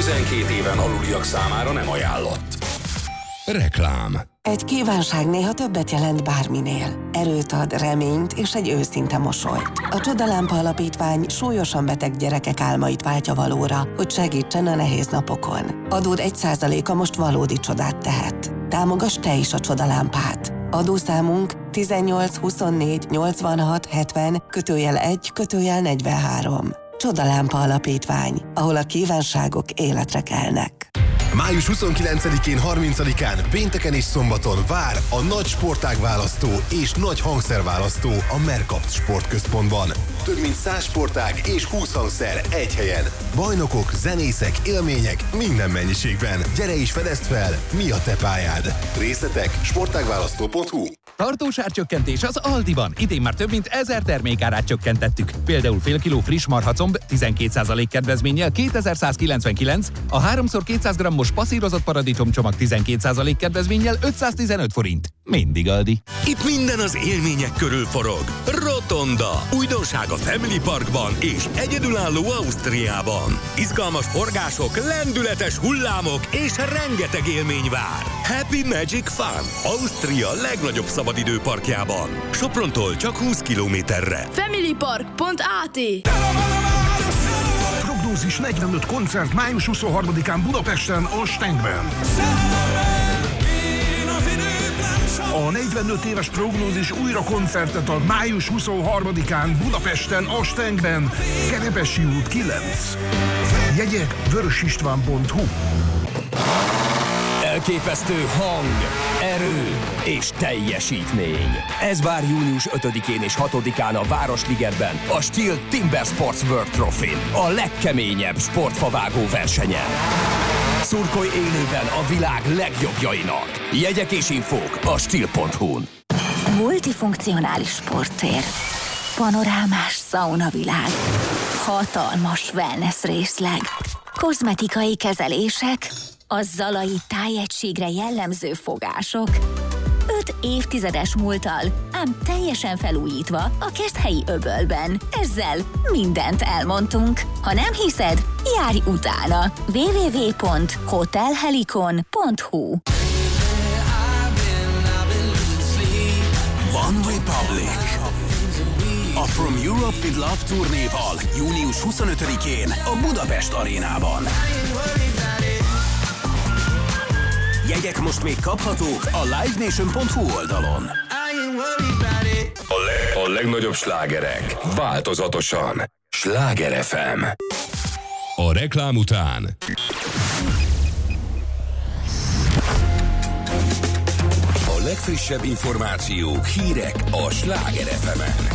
12 éven aluliak számára nem ajánlott. Reklám. Egy kívánság néha többet jelent bárminél. Erőt ad, reményt és egy őszinte mosolyt. A Csodalámpa Alapítvány súlyosan beteg gyerekek álmait váltja valóra, hogy segítsen a nehéz napokon. Adód 1%-a most valódi csodát tehet. Támogass te is a Csodalámpát. Adószámunk 18 24 86 70 /1/43. Csodalámpa Alapítvány, ahol a kívánságok életre kelnek. Május 29-én, 30-án, pénteken és szombaton vár a nagy sportágválasztó és nagy hangszerválasztó a Mercapt Sportközpontban. Több mint 100 sportág és 20 hangszer egy helyen. Bajnokok, zenészek, élmények minden mennyiségben. Gyere és fedezd fel, mi a te pályád. Részletek sportágválasztó.hu. Tartós árcsökkentés az Aldiban. Idén már több mint 1000 termékárát csökkentettük. Például fél kiló friss marhacomb 12% kedvezménnyel 2199, a 3x200 g-os passzírozott paradicsomcsomag 12% kedvezménnyel 515 forint. Mindig Aldi. Itt minden az élmények körül forog. Rotonda. Újdonság a Family Parkban és egyedülálló Ausztriában. Izgalmas forgások, lendületes hullámok és rengeteg élmény vár. Happy Magic Fun. Ausztria legnagyobb szabadidőparkjában. Soprontól csak 20 kilométerre. Familypark.at. Prognózis 45 koncert május 23-án Budapesten, a Stenkben. A 45 éves Prognózis újra koncertet ad május 23-án Budapesten, a Stenkben, Kerepesi út 9. Jegyek vörösistván.hu. Elképesztő hang, erő és teljesítmény. Ez vár június 5-én és 6-án a Városligetben, a Steel Timber Sports World Trophy, a legkeményebb sportfavágó versenyen. Szurkolj élőben a világ legjobbjainak. Jegyek és infók a Steel.hu-n. Multifunkcionális sporttér, panorámás szaunavilág, hatalmas wellness részleg, kozmetikai kezelések, a zalai tájegységre jellemző fogások. 5 évtizedes múlttal, ám teljesen felújítva a Keszthelyi öbölben. Ezzel mindent elmondtunk. Ha nem hiszed, járj utána. www.hotelhelikon.hu. One Republic. A From Europe with Love turnéval június 25-én a Budapest arénában. Jegyek most még kaphatók a livenation.hu oldalon. A legnagyobb slágerek változatosan. Sláger FM. A reklám után a legfrissebb információk, hírek a Sláger FM-en.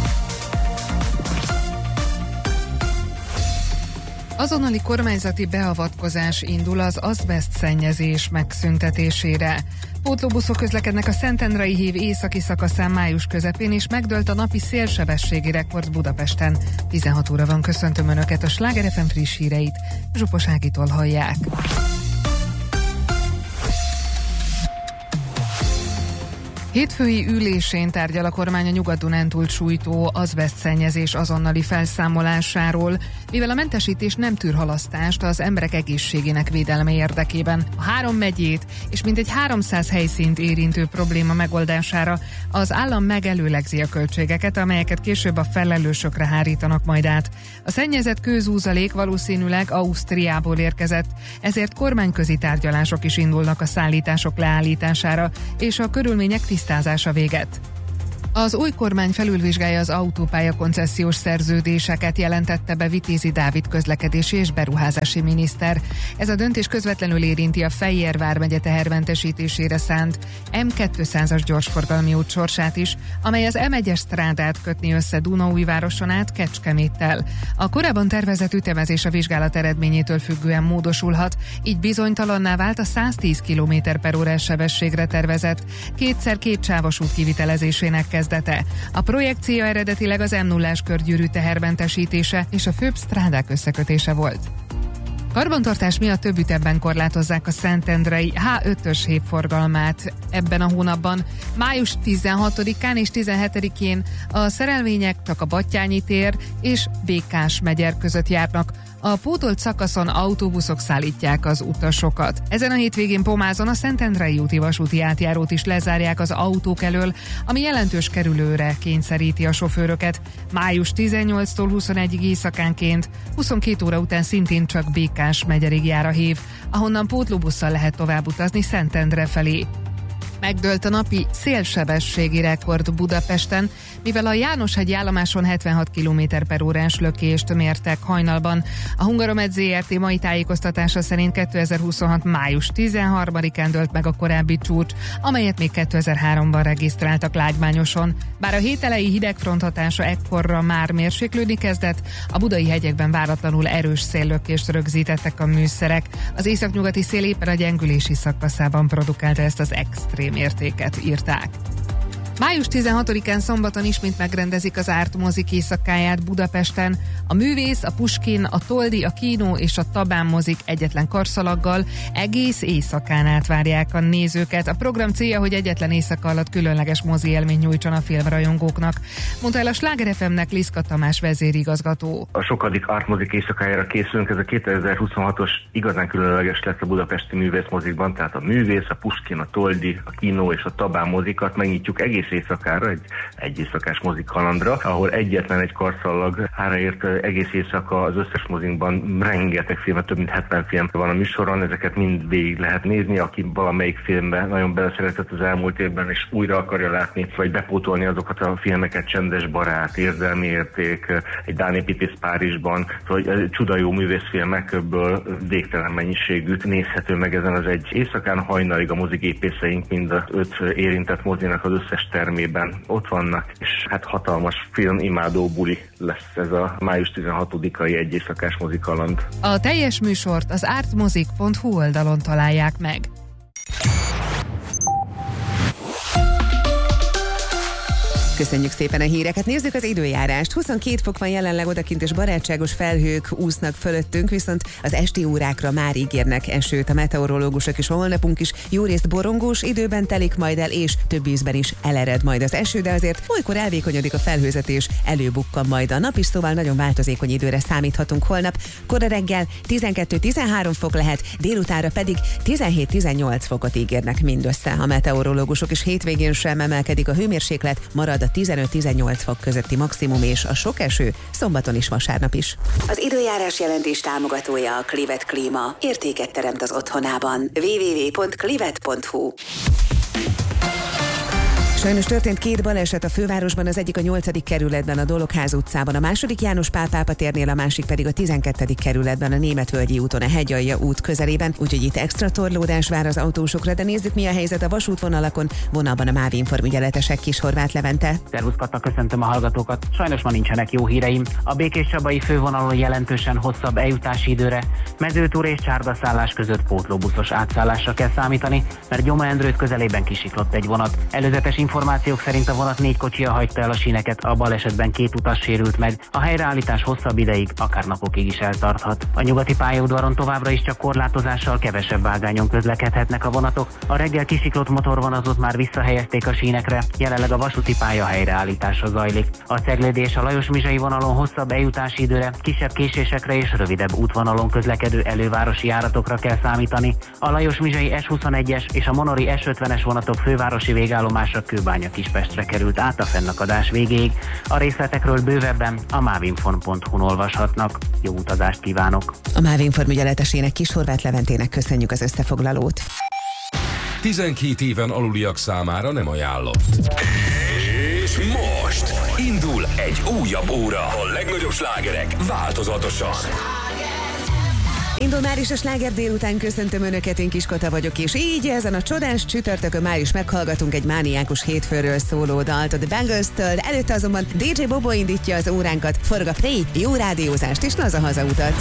Azonnali kormányzati beavatkozás indul az azbeszt szennyezés megszüntetésére. Pótlóbuszok közlekednek a Szentendrei hív északi szakaszán május közepén, és megdőlt a napi szélsebességi rekord Budapesten. 16 óra van, köszöntöm Önöket, a Sláger FM friss híreit Zsupos Ágitól hallják. Hétfői ülésén tárgyal a kormány a Nyugat-Dunántúlt sújtó azbesztszennyezés azonnali felszámolásáról, mivel a mentesítés nem tűr halasztást az emberek egészségének védelme érdekében. A 3 megyét és mintegy 300 helyszínt érintő probléma megoldására az állam megelőlegzi a költségeket, amelyeket később a felelősökre hárítanak majd át. A szennyezett kőzúzalék valószínűleg Ausztriából érkezett, ezért kormányközi tárgyalások is indulnak a szállítások leállítására és a körülmények tisztázása véget. Az új kormány felülvizsgálja az autópálya koncesziós szerződéseket, jelentette be Vitézi Dávid közlekedési és beruházási miniszter. Ez a döntés közvetlenül érinti a Fejér vármegye tehermentesítésére szánt M200-as gyorsforgalmi út sorsát is, amely az M1-es strádát kötni össze Dunaújvároson át Kecskeméttel. A korábban tervezett ütemezés a vizsgálat eredményétől függően módosulhat, így bizonytalanná vált a 110 km/h sebességre tervezett 2x2 sávos út kivitelezésének kezdete. A projekció eredetileg az M0-ás körgyűrű tehermentesítése és a főbb strádák összekötése volt. Karbantartás miatt több ütemben korlátozzák a szentendrei H5-ös hévforgalmát ebben a hónapban. Május 16-án és 17-én a szerelvények csak a Battyányi tér és Békás-megyer között járnak. A pótolt szakaszon autóbuszok szállítják az utasokat. Ezen a hétvégén Pomázon a Szentendrei úti vasúti átjárót is lezárják az autók elől, ami jelentős kerülőre kényszeríti a sofőröket. Május 18-tól 21-ig éjszakánként, 22 óra után szintén csak Békás megyerig jár a hév, ahonnan pótlóbusszal lehet tovább utazni Szentendre felé. Megdőlt a napi szélsebességi rekord Budapesten, mivel a Jánoshegy állomáson 76 km/órás lökést mértek hajnalban. A Hungaromed ZRT mai tájékoztatása szerint 2026. május 13-án dőlt meg a korábbi csúcs, amelyet még 2003-ban regisztráltak Lágymányoson. Bár a hét eleji hidegfront hatása ekkorra már mérséklődni kezdett, a budai hegyekben váratlanul erős széllökést rögzítettek a műszerek. Az északnyugati szél éppen a gyengülési szakaszában produkálta ezt az extrém értéket, írták. Május 16-án szombaton ismét megrendezik az Árt mozik éjszakáját Budapesten. A Művész, a Puskin, a Toldi, a Kino és a Tabán mozik egyetlen karszalaggal egész éjszakán átvárják a nézőket. A program célja, hogy egyetlen éjszaka alatt különleges mozi élményt nyújtson a filmrajongóknak, mondta el a Sláger FM-nek Liszka Tamás vezérigazgató. A sokadik Árt mozik éjszakájára készülünk, ez a 2026-os igazán különleges lesz a budapesti művészmozikban, tehát a Művész, a Puskin, a Toldi, a Kino és a Tabán mozikat megnyitjuk egész éjszakára, egy éjszakás mozikalandra, ahol egyetlen egy karszallag áraért egész éjszaka az összes mozinkban rengeteg film, több mint 70 film van a műsoron, ezeket mind végig lehet nézni, aki valamelyik filmben nagyon beleszeretett az elmúlt évben, és újra akarja látni, vagy bepótolni azokat a filmeket, Csendes barát, Érzelmi érték, egy Dán építész Párizsban, szóval csuda jó művészfilmek, ebből végtelen mennyiségű nézhető meg ezen az egy éjszakán. Hajnalig a mozigépészeink mind a 5 érintett mozinak az összes termében ott vannak, és hát hatalmas filmimádó buli lesz ez a május 16-ai egy éjszakás mozikaland. A teljes műsort az artmozik.hu oldalon találják meg. Köszönjük szépen a híreket, nézzük az időjárást. 22 fok van jelenleg odakint, és barátságos felhők úsznak fölöttünk, viszont az esti órákra már ígérnek esőt a meteorológusok, és holnapunk is jó részt borongós időben telik majd el, és több ízben is elered majd az eső, de azért olykor elvékonyodik a felhőzet, és előbukkan majd a nap is, szóval nagyon változékony időre számíthatunk holnap. Kora reggel 12-13 fok lehet, délutánra pedig 17-18 fokot ígérnek mindössze a meteorológusok, és hétvégén sem emelkedik a hőmérséklet, marad a 15-18 fok közötti maximum, és a sok eső szombaton is, vasárnap is. Az időjárás jelentés támogatója a Clivet Klíma. Értéket teremt az otthonában. www.clivet.hu. Sajnos történt 2 baleset a fővárosban, az egyik a 8. kerületben, a Dologház utcában, a második János Pál pápa térnél, a másik pedig a 12. kerületben, a Németvölgyi úton, a Hegyalja út közelében, úgyhogy itt extra torlódás vár az autósokra, de nézzük, mi a helyzet a vasútvonalakon. Vonalban a MÁV Inform ügyeletesek, Kishorváth Levente. Szervusz Kata, köszöntöm a hallgatókat. Sajnos ma nincsenek jó híreim. A Békéscsabai fővonalon jelentősen hosszabb eljutási időre, Mezőtúr és Csárdaszállás között pótlóbuszos átszállásra kell számítani, mert Gyoma-Endrőt közelében kisiklott egy vonat. Előzetes információk szerint a vonat 4 kocsia hagyta el a síneket, a balesetben 2 utas sérült meg, a helyreállítás hosszabb ideig, akár napokig is eltarthat. A nyugati pályaudvaron továbbra is csak korlátozással, kevesebb vágányon közlekedhetnek a vonatok, a reggel kisiklott motorvonatot már visszahelyezték a sínekre, jelenleg a vasúti pálya helyreállítása zajlik. A Ceglédi és a Lajos-Mizsai vonalon hosszabb eljutási időre, kisebb késésekre és rövidebb útvonalon közlekedő elővárosi járatokra kell számítani. A Lajos-Mizsai S21-es és a Monori S50-es vonatok fővárosi végállomásra Kőbánya-Kispestre került át a fennakadás végéig. A részletekről bővebben a mavinform.hu-n olvashatnak. Jó utazást kívánok! A MÁV Inform ügyeletesének, Kishorváth Leventének köszönjük az összefoglalót. 12 éven aluliak számára nem ajánlott. És most indul egy újabb óra. A legnagyobb slágerek változatosan. Indul már is a Sláger délután, köszöntöm Önöket, én Kiskata vagyok, és így ezen a csodás csütörtökön már is meghallgatunk egy mániákus hétfőről szóló dalt a The Bangles-től, előtte azonban DJ Bobo indítja az óránkat, forog a play, jó rádiózást és laza hazautat.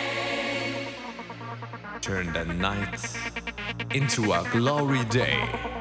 Turn the night into a glory day.